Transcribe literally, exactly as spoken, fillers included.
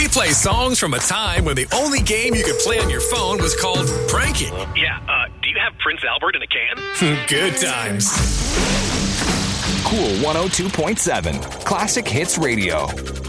We play songs from a time when the only game you could play on your phone was called pranking. Yeah, uh, do you have Prince Albert in a can? Good times. Cool one oh two point seven. Classic Hits Radio.